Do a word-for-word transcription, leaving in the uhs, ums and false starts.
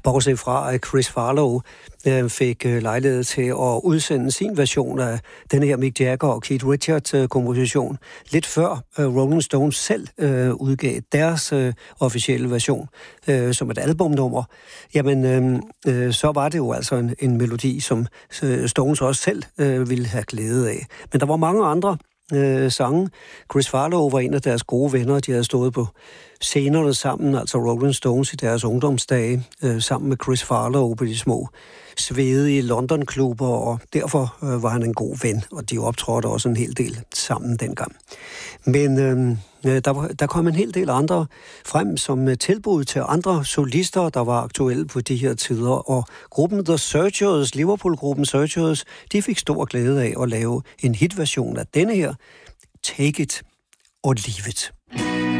Bortset fra, at Chris Farlowe øh, fik øh, lejlighed til at udsende sin version af den her Mick Jagger og Keith Richards øh, komposition, lidt før øh, Rolling Stones selv øh, udgav deres øh, officielle version øh, som et albumnummer, jamen øh, øh, så var det jo altså en, en melodi, som øh, Stones også selv øh, ville have glæde af. Men der var mange andre øh, sange. Chris Farlowe var en af deres gode venner. De havde stået på scenerne sammen, altså Rolling Stones i deres ungdomsdage, øh, sammen med Chris Farlowe på de små svedige London-klubber, og derfor øh, var han en god ven, og de optrådte også en hel del sammen dengang. Men øh, der, var, der kom en hel del andre frem som tilbud til andre solister, der var aktuelle på de her tider, og gruppen The Searchers, Liverpool-gruppen Searchers, de fik stor glæde af at lave en hitversion af denne her, Take It or Leave It.